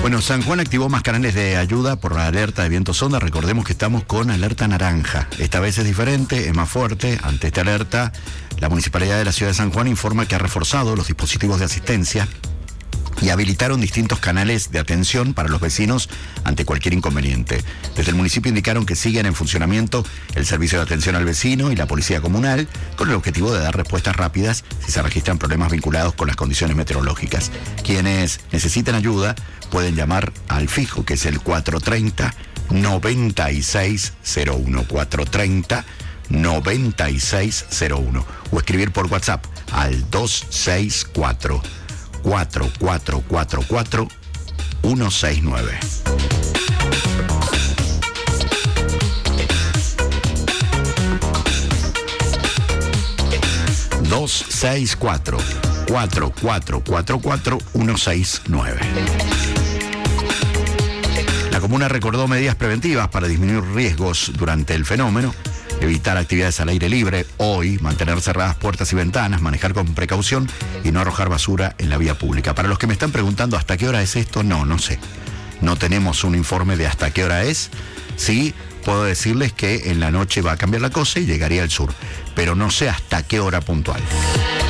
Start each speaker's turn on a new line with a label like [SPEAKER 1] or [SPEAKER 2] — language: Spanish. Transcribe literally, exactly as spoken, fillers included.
[SPEAKER 1] Bueno, San Juan activó más canales de ayuda por la alerta de viento sonda. Recordemos que estamos con alerta naranja. Esta vez es diferente, es más fuerte. Ante esta alerta, la Municipalidad de la Ciudad de San Juan informa que ha reforzado los dispositivos de asistencia y habilitaron distintos canales de atención para los vecinos ante cualquier inconveniente. Desde el municipio indicaron que siguen en funcionamiento el servicio de atención al vecino y la policía comunal con el objetivo de dar respuestas rápidas si se registran problemas vinculados con las condiciones meteorológicas. Quienes necesiten ayuda pueden llamar al fijo, que es el cuatro treinta, noventa y seis cero uno, cuatro treinta, noventa y seis cero uno, o escribir por WhatsApp al dos seis cuatro, cuatro cuatro cuatro cuatro, uno seis nueve. dos seis cuatro, cuatro cuatro cuatro cuatro, uno seis nueve. La comuna recordó medidas preventivas para disminuir riesgos durante el fenómeno: evitar actividades al aire libre hoy, mantener cerradas puertas y ventanas, manejar con precaución y no arrojar basura en la vía pública. Para los que me están preguntando hasta qué hora es esto, no, no sé. No tenemos un informe de hasta qué hora es. Sí, puedo decirles que en la noche va a cambiar la cosa y llegaría al sur, pero no sé hasta qué hora puntual.